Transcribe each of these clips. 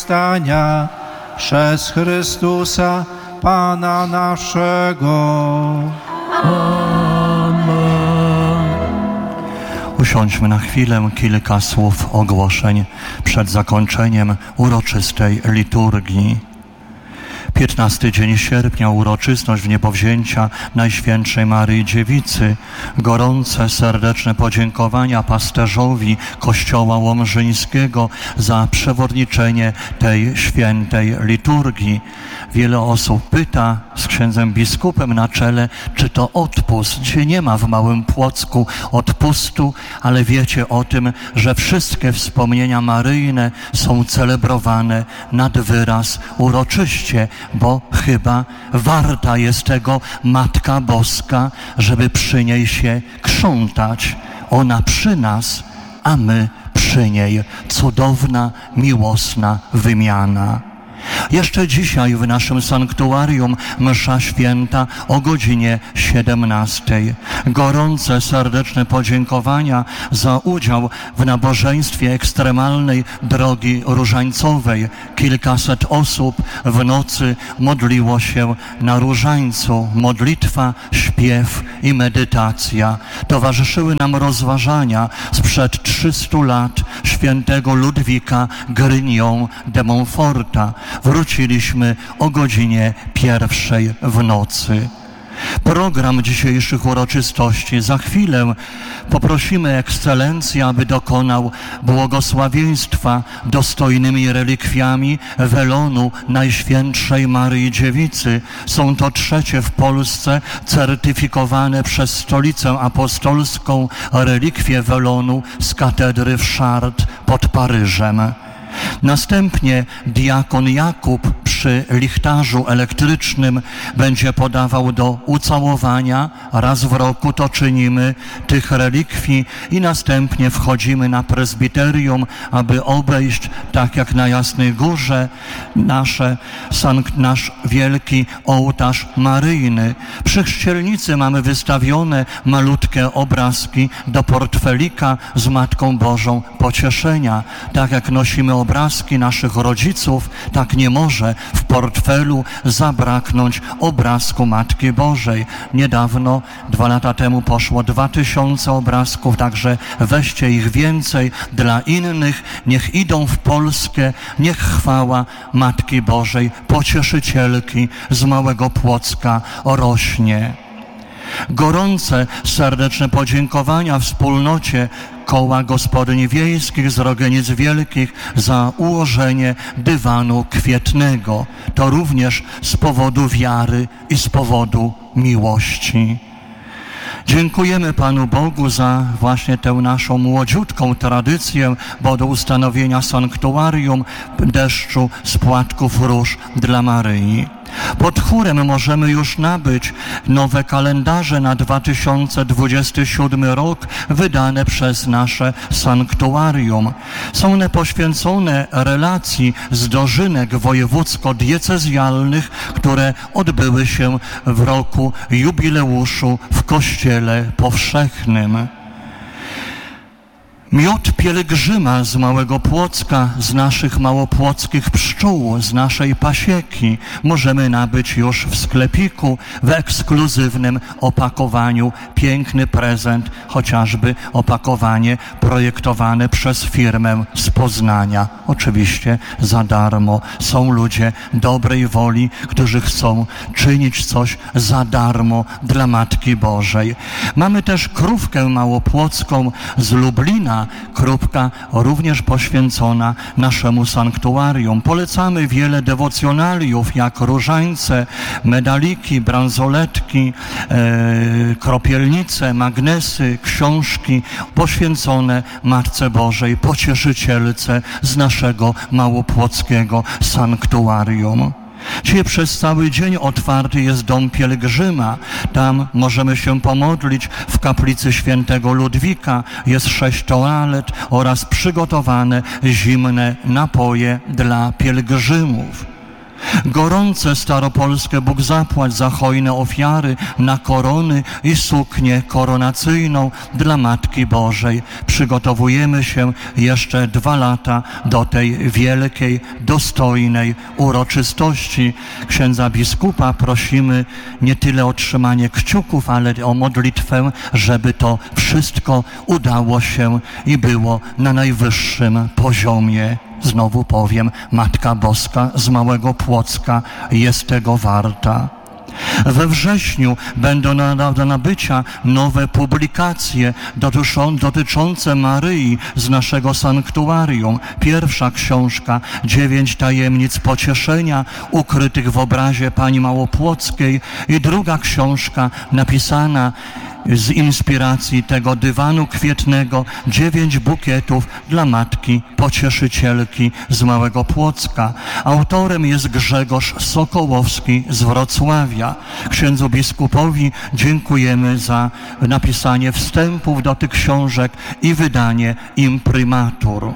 zmartwychwstania przez Chrystusa Pana naszego. Usiądźmy na chwilę, kilka słów ogłoszeń przed zakończeniem uroczystej liturgii. 15 dzień sierpnia, uroczystość wniebowzięcia Najświętszej Maryi Dziewicy. Gorące, serdeczne podziękowania pasterzowi Kościoła Łomżyńskiego za przewodniczenie tej świętej liturgii. Wiele osób pyta z księdzem biskupem na czele, czy to odpust. Dzisiaj nie ma w Małym Płocku odpustu, ale wiecie o tym, że wszystkie wspomnienia maryjne są celebrowane nad wyraz uroczyście, bo chyba warta jest tego Matka Boska, żeby przy niej się krzątać. Ona przy nas, a my przy niej. Cudowna, miłosna wymiana. Jeszcze dzisiaj w naszym sanktuarium msza święta o godzinie 17. Gorące, serdeczne podziękowania za udział w nabożeństwie ekstremalnej drogi różańcowej. Kilkaset osób w nocy modliło się na różańcu. Modlitwa, śpiew i medytacja. Towarzyszyły nam rozważania sprzed 300 lat świętego Ludwika Grignon de Montforta. Wróciliśmy o godzinie 1 w nocy. Program dzisiejszych uroczystości. Za chwilę poprosimy Ekscelencję, aby dokonał błogosławieństwa dostojnymi relikwiami welonu Najświętszej Maryi Dziewicy. Są to trzecie w Polsce certyfikowane przez Stolicę Apostolską relikwie welonu z katedry w Chartres pod Paryżem. Następnie diakon Jakub przy lichtarzu elektrycznym będzie podawał do ucałowania, raz w roku to czynimy, tych relikwii i następnie wchodzimy na prezbiterium, aby obejść, tak jak na Jasnej Górze, nasz wielki ołtarz maryjny. Przy chrzcielnicy mamy wystawione malutkie obrazki do portfelika z Matką Bożą Pocieszenia. Tak jak nosimy obrazki naszych rodziców, tak nie może w portfelu zabraknąć obrazku Matki Bożej. Niedawno, 2 lata temu poszło 2000 obrazków, także weźcie ich więcej dla innych. Niech idą w Polskę, niech chwała Matki Bożej, Pocieszycielki z Małego Płocka rośnie. Gorące, serdeczne podziękowania wspólnocie Koła Gospodyń Wiejskich z Rogenic Wielkich za ułożenie dywanu kwietnego. To również z powodu wiary i z powodu miłości. Dziękujemy Panu Bogu za właśnie tę naszą młodziutką tradycję, bo do ustanowienia sanktuarium deszczu z płatków róż dla Maryi. Pod chórem możemy już nabyć nowe kalendarze na 2027 rok wydane przez nasze sanktuarium. Są one poświęcone relacji z dożynek wojewódzko-diecezjalnych, które odbyły się w roku jubileuszu w Kościele Powszechnym. Miód pielgrzyma z Małego Płocka, z naszych małopłockich pszczół, z naszej pasieki możemy nabyć już w sklepiku w ekskluzywnym opakowaniu. Piękny prezent, chociażby opakowanie projektowane przez firmę z Poznania. Oczywiście za darmo. Są ludzie dobrej woli, którzy chcą czynić coś za darmo dla Matki Bożej. Mamy też krówkę małopłocką z Lublina, krupka również poświęcona naszemu sanktuarium. Polecamy wiele dewocjonaliów, jak różańce, medaliki, bransoletki, kropielnice, magnesy, książki poświęcone Matce Bożej, Pocieszycielce z naszego małopłockiego sanktuarium. Dzisiaj przez cały dzień otwarty jest dom pielgrzyma. Tam możemy się pomodlić w kaplicy świętego Ludwika. Jest 6 toalet oraz przygotowane zimne napoje dla pielgrzymów. Gorące staropolskie Bóg zapłać za hojne ofiary na korony i suknię koronacyjną dla Matki Bożej. Przygotowujemy się jeszcze 2 lata do tej wielkiej, dostojnej uroczystości. Księdza biskupa prosimy nie tyle o trzymanie kciuków, ale o modlitwę, żeby to wszystko udało się i było na najwyższym poziomie. Znowu powiem, Matka Boska z Małego Płocka jest tego warta. We wrześniu będą do nabycia nowe publikacje dotyczące Maryi z naszego sanktuarium. Pierwsza książka 9 tajemnic pocieszenia ukrytych w obrazie Pani Małopłockiej i druga książka napisana z inspiracji tego dywanu kwietnego 9 bukietów dla Matki Pocieszycielki z Małego Płocka. Autorem jest Grzegorz Sokołowski z Wrocławia. Księdzu biskupowi dziękujemy za napisanie wstępów do tych książek i wydanie imprimatur.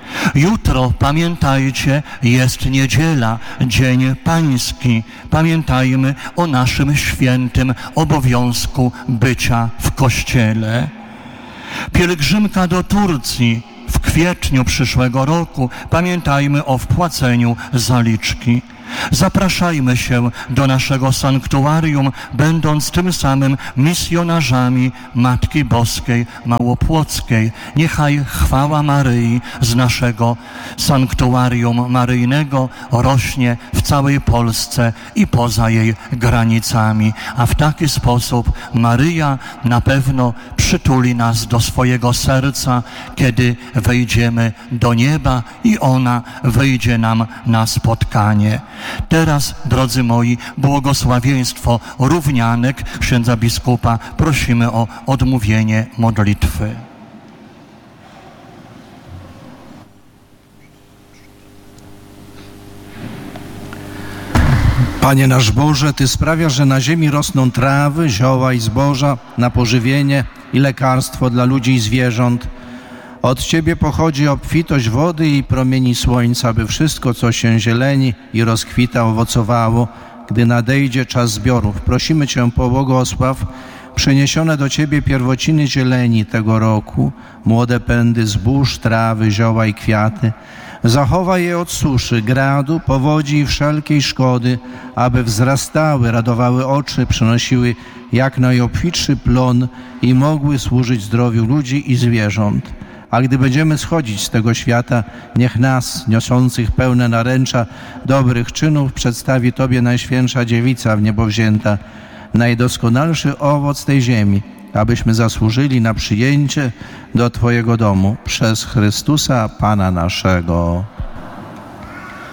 Jutro, pamiętajcie, jest niedziela, Dzień Pański. Pamiętajmy o naszym świętym obowiązku bycia w Kościele. Pielgrzymka do Turcji w kwietniu przyszłego roku. Pamiętajmy o wpłaceniu zaliczki. Zapraszajmy się do naszego sanktuarium, będąc tym samym misjonarzami Matki Boskiej Małopłockiej. Niechaj chwała Maryi z naszego sanktuarium maryjnego rośnie w całej Polsce i poza jej granicami. A w taki sposób Maryja na pewno przytuli nas do swojego serca, kiedy wejdziemy do nieba i ona wyjdzie nam na spotkanie. Teraz, drodzy moi, błogosławieństwo równianek księdza biskupa prosimy o odmówienie modlitwy. Panie nasz Boże, Ty sprawiasz, że na ziemi rosną trawy, zioła i zboża na pożywienie i lekarstwo dla ludzi i zwierząt. Od Ciebie pochodzi obfitość wody i promieni słońca, by wszystko, co się zieleni i rozkwita, owocowało, gdy nadejdzie czas zbiorów. Prosimy Cię, pobłogosław przyniesione do Ciebie pierwociny zieleni tego roku, młode pędy zbóż, trawy, zioła i kwiaty. Zachowaj je od suszy, gradu, powodzi i wszelkiej szkody, aby wzrastały, radowały oczy, przynosiły jak najobfitszy plon i mogły służyć zdrowiu ludzi i zwierząt. A gdy będziemy schodzić z tego świata, niech nas, niosących pełne naręcza dobrych czynów, przedstawi Tobie Najświętsza Dziewica w niebo wzięta, najdoskonalszy owoc tej ziemi, abyśmy zasłużyli na przyjęcie do Twojego domu przez Chrystusa Pana naszego.